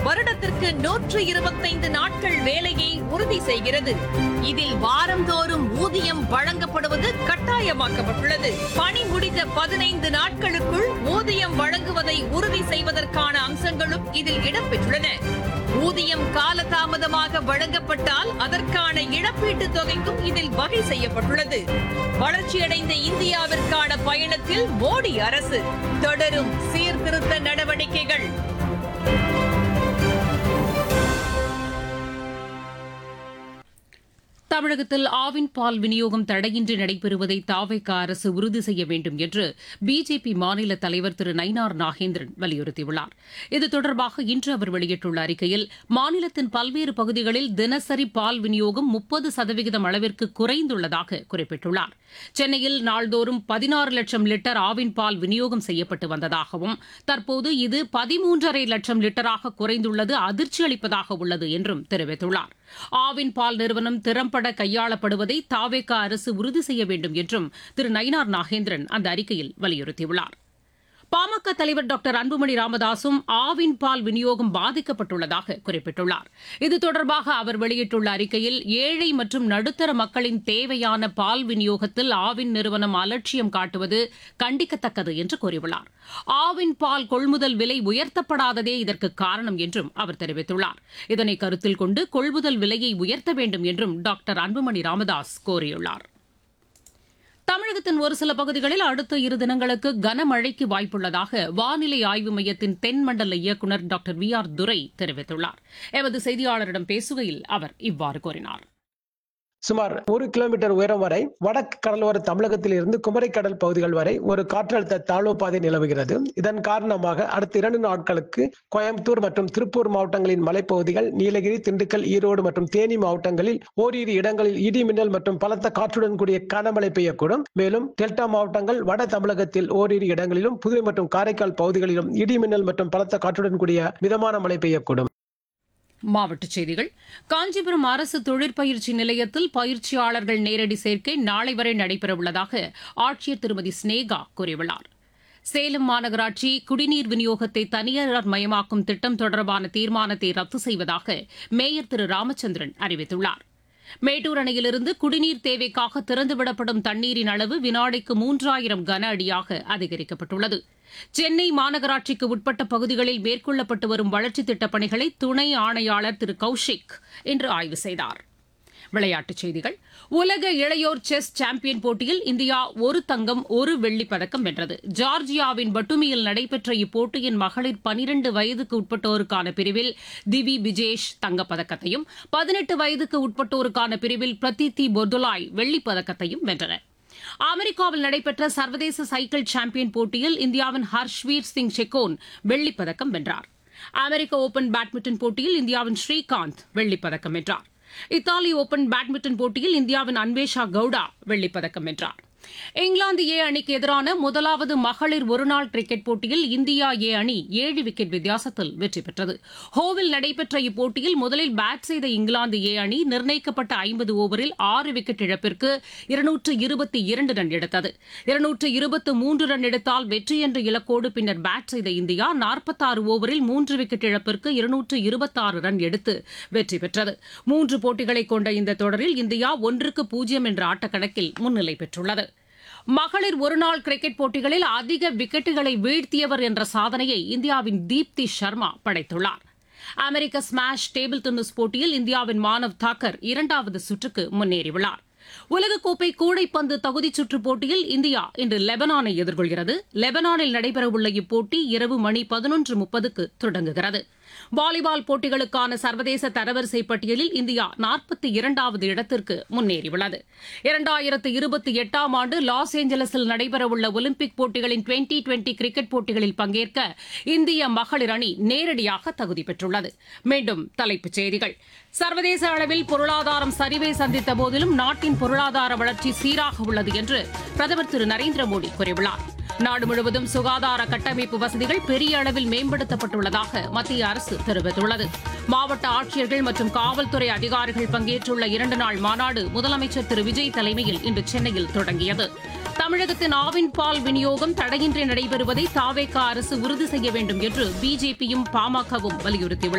வருடத்திற்கு 125 நாட்கள் வேலையை உறுதி செய்கிறது. இதில் வாரந்தோறும் ஊதியம் வழங்கப்படுவது கட்டாயமாக்கப்பட்டுள்ளது. பணி முடிந்த 15 நாட்களுக்குள் ஊதியம் வழங்குவதை உறுதி செய்வதற்கான அம்சங்களும் இதில் இடம்பெற்றுள்ளன. ஊதியம் காலதாமதமாக வழங்கப்பட்டால் அதற்கான இழப்பீட்டுத் தொகைக்கும் இதில் வகை செய்யப்பட்டுள்ளது. வளர்ச்சியடைந்த இந்தியாவிற்கான பயணத்தில் மோடி அரசு தொடரும் சீர்திருத்த நடவடிக்கைகள். தமிழகத்தில் ஆவின் பால் விநியோகம் தடையின்றி நடைபெறுவதை தாவேகா அரசு உறுதி செய்ய வேண்டும் என்று பிஜேபி மாநில தலைவர் திரு நயினார் நாகேந்திரன் வலியுறுத்தியுள்ளார். இது தொடர்பாக இன்று அவர் வெளியிட்டுள்ள அறிக்கையில், மாநிலத்தின் பல்வேறு பகுதிகளில் தினசரி பால் விநியோகம் 30% அளவிற்கு குறைந்துள்ளதாக குறிப்பிட்டுள்ளார். சென்னையில் நாள்தோறும் 16 லட்சம் லிட்டர் ஆவின் பால் விநியோகம் செய்யப்பட்டு வந்ததாகவும், தற்போது இது 13.5 லட்சம் லிட்டராக குறைந்துள்ளது அதிர்ச்சி அளிப்பதாக உள்ளது என்றும் தெரிவித்துள்ளார். ஆவின் பால் நிறுவனம் திறம்பட கையாளப்படுவதை தாவேகா அரசு உறுதி செய்ய வேண்டும் என்றும் திரு நயினார் நாகேந்திரன் அந்த அறிக்கையில் வலியுறுத்தியுள்ளார். பாமக தலைவர் டாக்டர் அன்புமணி ராமதாசும் ஆவின் பால் விநியோகம் பாதிக்கப்பட்டுள்ளதாக குறிப்பிட்டுள்ளார். இது தொடர்பாக அவர் வெளியிட்டுள்ள அறிக்கையில், ஏழை மற்றும் நடுத்தர மக்களின் தேவையான பால் விநியோகத்தில் ஆவின் நிறுவனம் அலட்சியம் காட்டுவது கண்டிக்கத்தக்கது என்று கூறியுள்ளார். ஆவின் பால் கொள்முதல் விலை உயர்த்தப்படாததே இதற்கு காரணம் என்றும் அவர் தெரிவித்துள்ளார். இதனை கருத்தில் கொண்டு கொள்முதல் விலையை உயர்த்த வேண்டும் என்றும் டாக்டர் அன்புமணி ராமதாஸ் கோரியுள்ளார். தமிழகத்தின் ஒரு சில பகுதிகளில் அடுத்த 2 தினங்களுக்கு கனமழைக்கு வாய்ப்புள்ளதாக வானிலை ஆய்வு மையத்தின் தென்மண்டல இயக்குநர் டாக்டர் வி ஆர் துரை தெரிவித்துள்ளார். எமது செய்தியாளரிடம் பேசுகையில் அவர் இவ்வாறு கூறினார். சுமார் 1 கிலோமீட்டர் உயரம் வரை வடக்கு கடலோர தமிழகத்தில் இருந்து குமரிக்கடல் பகுதிகள் வரை ஒரு காற்றழுத்த தாழ்வு பாதை நிலவுகிறது. இதன் காரணமாக அடுத்த 2 நாட்களுக்கு கோயம்புத்தூர் மற்றும் திருப்பூர் மாவட்டங்களின் மலைப்பகுதிகள், நீலகிரி, திண்டுக்கல், ஈரோடு மற்றும் தேனி மாவட்டங்களில் ஓரிரு இடங்களில் இடி மின்னல் மற்றும் பலத்த காற்றுடன் கூடிய கனமழை பெய்யக்கூடும். மேலும் டெல்டா மாவட்டங்கள், வட தமிழகத்தில் ஓரிரு இடங்களிலும், புதுவை மற்றும் காரைக்கால் பகுதிகளிலும் இடி மின்னல் மற்றும் பலத்த காற்றுடன் கூடிய மிதமான மழை பெய்யக்கூடும். மாவட்டச் செய்திகள். காஞ்சிபுரம் அரசு தொழிற்பயிற்சி நிலையத்தில் பயிற்சியாளர்கள் நேரடி சேர்க்கை நாளை வரை நடைபெறவுள்ளதாக ஆட்சியர் திருமதி ஸ்னேகா கூறியுள்ளார். சேலம் மாநகராட்சி குடிநீர் விநியோகத்தை தனியார் மயமாக்கும் திட்டம் தொடர்பான தீர்மானத்தை ரத்து செய்வதாக மேயர் திரு ராமச்சந்திரன் அறிவித்துள்ளார். மேட்டூர் அணையிலிருந்து குடிநீர் தேவைக்காக திறந்துவிடப்படும் தண்ணீரின் அளவு வினாடிக்கு 3000 கன அடியாக அதிகரிக்கப்பட்டுள்ளது. சென்னை மாநகராட்சிக்கு உட்பட்ட பகுதிகளில் மேற்கொள்ளப்பட்டு வரும் வளர்ச்சித் திட்டப் பணிகளை துணை ஆணையாளர் திரு கௌஷிக் இன்று ஆய்வு செய்தார். விளையாட்டுச் செய்திகள். உலக இளையோர் செஸ் சாம்பியன் போட்டியில் இந்தியா 1 தங்கம் 1 வெள்ளிப் பதக்கம் வென்றது. ஜார்ஜியாவின் பட்டுமியில் நடைபெற்ற இப்போட்டியின் மகளிர் 12 வயதுக்கு உட்பட்டோருக்கான பிரிவில் திவி பிஜேஷ் தங்கப்பதக்கத்தையும், 18 வயதுக்கு உட்பட்டோருக்கான பிரிவில் பிரதீதி பொர்துலாய் வெள்ளிப் பதக்கத்தையும் வென்றனர். அமெரிக்காவில் நடைபெற்ற சர்வதேச சைக்கிள் சாம்பியன் போட்டியில் இந்தியாவின் ஹர்ஷ்வீர் சிங் செக்கோன் வெள்ளிப் பதக்கம் வென்றார். அமெரிக்க ஓபன் பேட்மிண்டன் போட்டியில் இந்தியாவின் ஸ்ரீகாந்த் வெள்ளிப் பதக்கம் வென்றார். இத்தாலி ஓபன் பேட்மிண்டன் போட்டியில் இந்தியாவின் அன்வேஷா கவுடா வெள்ளிப் பதக்கம் வென்றார். இங்கிலாந்து ஏ அணிக்கு எதிரான முதலாவது மகளிர் ஒருநாள் கிரிக்கெட் போட்டியில் இந்தியா ஏ அணி 7 விக்கெட் வித்தியாசத்தில் வெற்றி பெற்றது. ஹோவில் நடைபெற்ற இப்போட்டியில் முதலில் பேட் செய்த இங்கிலாந்து ஏ அணி நிர்ணயிக்கப்பட்ட 50 ஓவரில் 6 விக்கெட் இழப்பிற்கு 222 ரன் எடுத்தது. 223 ரன் எடுத்தால் வெற்றி என்ற இலக்கோடு பின்னர் பேட் செய்த இந்தியா 46 ஓவரில் 3 விக்கெட் இழப்பிற்கு 226 ரன் எடுத்து வெற்றி பெற்றது. 3 போட்டிகளை கொண்ட இந்த தொடரில் இந்தியா 1-0 என்ற ஆட்டக்கணக்கில் முன்னிலை பெற்றுள்ளது. மகளிர் ஒருநாள் கிரிக்கெட் போட்டிகளில் அதிக விக்கெட்டுகளை வீழ்த்தியவர் என்ற சாதனையை இந்தியாவின் தீப்தி சர்மா படைத்துள்ளார். அமெரிக்க ஸ்மாஷ் டேபிள் டென்னிஸ் போட்டியில் இந்தியாவின் மானவ் தாக்கர் 2வது சுற்றுக்கு முன்னேறியுள்ளார். உலகக்கோப்பை கூடைப்பந்து தகுதிச் சுற்றுப் போட்டியில் இந்தியா இன்று லெபனானை எதிர்கொள்கிறது. லெபனானில் நடைபெறவுள்ள இப்போட்டி இரவு மணி 11:30க்கு தொடங்குகிறது. வாலிபால் போட்டிகளுக்கான சர்வதேச தரவரிசை பட்டியலில் இந்தியா 42வது இடத்திற்கு முன்னேறியுள்ளது. 2028ஆம் ஆண்டு லாஸ் ஏஞ்சலஸில் நடைபெறவுள்ள ஒலிம்பிக் போட்டிகளின் 2020 கிரிக்கெட் போட்டிகளில் பங்கேற்க இந்திய மகளிர் அணி நேரடியாக தகுதி பெற்றுள்ளது. மீண்டும் தலைப்புச் செய்திகள். சர்வதேச அளவில் பொருளாதாரம் சரிவை சந்தித்த போதிலும் நாட்டின் பொருளாதார வளர்ச்சி சீராக உள்ளது என்று பிரதமர் திரு நரேந்திர மோடி கூறியுள்ளார். நாடு முழுவதும் சுகாதார கட்டமைப்பு வசதிகள் பெரிய அளவில் மேம்படுத்தப்பட்டுள்ளதாக மத்திய அரசு தெரிவித்துள்ளது. மாவட்ட ஆட்சியர்கள் மற்றும் காவல்துறை அதிகாரிகள் பங்கேற்றுள்ள 2 நாள் மாநாடு முதலமைச்சர் திரு விஜய் தலைமையில் இன்று சென்னையில் தொடங்கியது. தமிழகத்தின் ஆவின் பால் விநியோகம் தடையின்றி நடைபெறுவதை தாவேகா அரசு உறுதி செய்ய வேண்டும் என்று பிஜேபியும் பாமகவும் வலியுறுத்தியுள்ளது.